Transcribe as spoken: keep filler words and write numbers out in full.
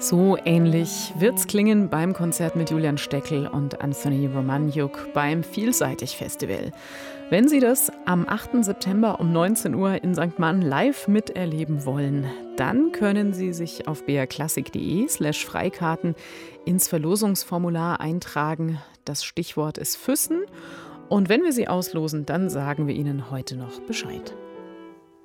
So ähnlich wird's klingen beim Konzert mit Julian Steckel und Anthony Romaniuk beim Vielseitig-Festival. Wenn Sie das am achten September um neunzehn Uhr in Sankt Martin live miterleben wollen, dann können Sie sich auf brklassik.de slash Freikarten ins Verlosungsformular eintragen. Das Stichwort ist Füssen. Und wenn wir sie auslosen, dann sagen wir Ihnen heute noch Bescheid.